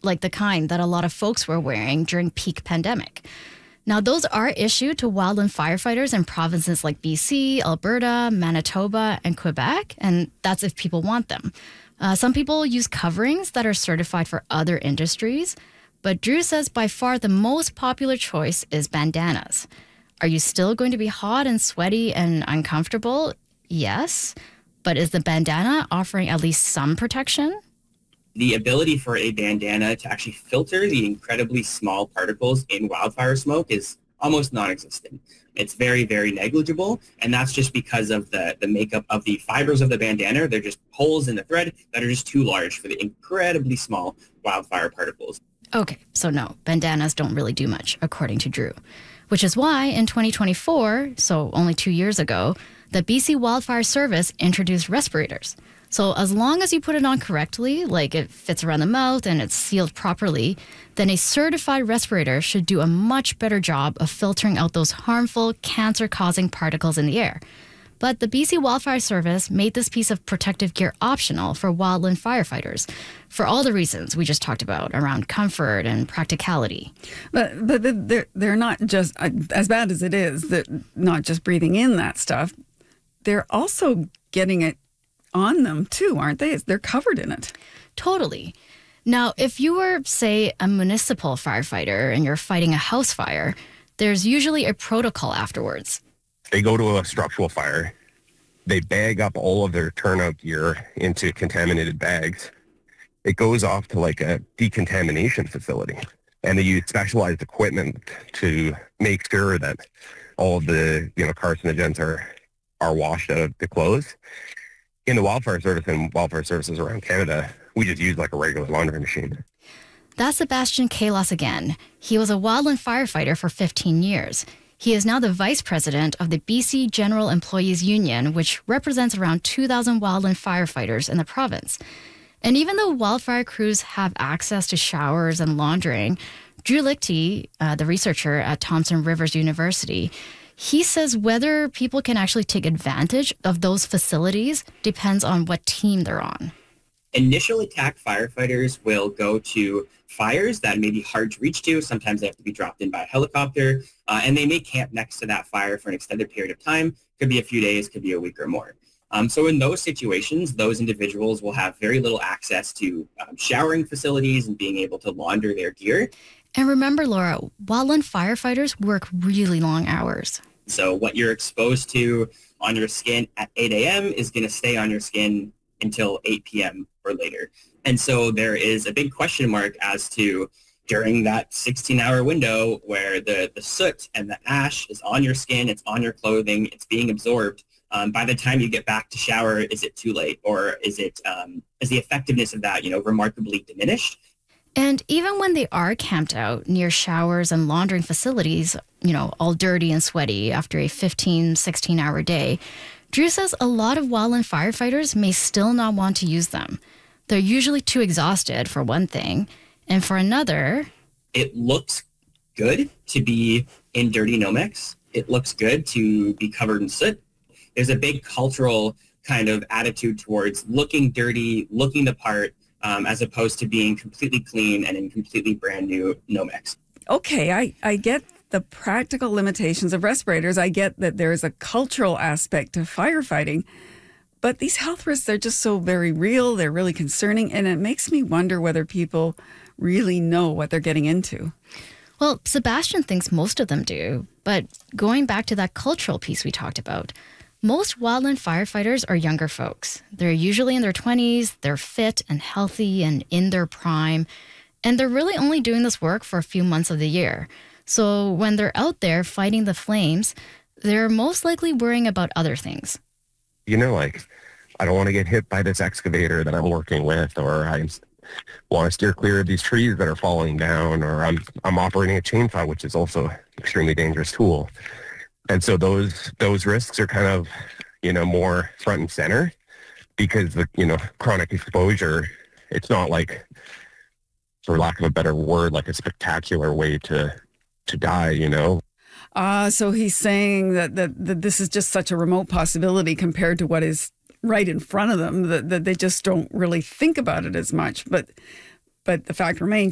like the kind that a lot of folks were wearing during peak pandemic. Now, those are issued to wildland firefighters in provinces like BC, Alberta, Manitoba, and Quebec, and that's if people want them. Some people use coverings that are certified for other industries, but Drew says by far the most popular choice is bandanas. Are you still going to be hot and sweaty and uncomfortable? Yes. But is the bandana offering at least some protection? The ability for a bandana to actually filter the incredibly small particles in wildfire smoke is almost non-existent. It's very, very negligible, and that's just because of the makeup of the fibers of the bandana. They're just holes in the thread that are just too large for the incredibly small wildfire particles. Okay, so no, bandanas don't really do much, according to Drew. Which is why in 2024, so only 2 years ago, the BC Wildfire Service introduced respirators. So as long as you put it on correctly, like it fits around the mouth and it's sealed properly, then a certified respirator should do a much better job of filtering out those harmful, cancer-causing particles in the air. But the BC Wildfire Service made this piece of protective gear optional for wildland firefighters for all the reasons we just talked about around comfort and practicality. But they're not just, as bad as it is, that not just breathing in that stuff, they're also getting it on them too, aren't they? They're covered in it. Totally. Now, if you were, say, a municipal firefighter and you're fighting a house fire, there's usually a protocol afterwards. They go to a structural fire. They bag up all of their turnout gear into contaminated bags. It goes off to like a decontamination facility. And they use specialized equipment to make sure that all of the, carcinogens are washed out of the clothes. In the wildfire service and wildfire services around Canada, we just use like a regular laundry machine. That's Sebastian Kalos again. He was a wildland firefighter for 15 years. He is now the vice president of the BC General Employees Union, which represents around 2,000 wildland firefighters in the province. And even though wildfire crews have access to showers and laundering, Drew Lichty, the researcher at Thompson Rivers University, he says whether people can actually take advantage of those facilities depends on what team they're on. Initial attack firefighters will go to fires that may be hard to reach to. Sometimes they have to be dropped in by a helicopter, and they may camp next to that fire for an extended period of time. Could be a few days, could be a week or more. So in those situations, those individuals will have very little access to showering facilities and being able to launder their gear. And remember, Laura, wildland firefighters work really long hours. So what you're exposed to on your skin at 8 a.m. is going to stay on your skin until 8 p.m. or later. And so there is a big question mark as to during that 16-hour window where the soot and the ash is on your skin, it's on your clothing, it's being absorbed. By the time you get back to shower, is it too late? Or is the effectiveness of that, remarkably diminished? And even when they are camped out near showers and laundering facilities, all dirty and sweaty after a 15, 16-hour day, Drew says a lot of wildland firefighters may still not want to use them. They're usually too exhausted, for one thing. And for another, it looks good to be in dirty Nomex. It looks good to be covered in soot. There's a big cultural kind of attitude towards looking dirty, looking the part, as opposed to being completely clean and in completely brand new Nomex. Okay, I get the practical limitations of respirators. I get that there's a cultural aspect to firefighting, but these health risks are just so very real. They're really concerning, and it makes me wonder whether people really know what they're getting into. Well, Sebastian thinks most of them do, but going back to that cultural piece we talked about, most wildland firefighters are younger folks. They're usually in their 20s, they're fit and healthy and in their prime, and they're really only doing this work for a few months of the year. So when they're out there fighting the flames, they're most likely worrying about other things. I don't want to get hit by this excavator that I'm working with, or I want to steer clear of these trees that are falling down, or I'm operating a chainsaw, which is also an extremely dangerous tool. And so those risks are kind of, more front and center because the, chronic exposure, it's not like, for lack of a better word, like a spectacular way to die, So he's saying that this is just such a remote possibility compared to what is right in front of them, that they just don't really think about it as much. But the fact remains,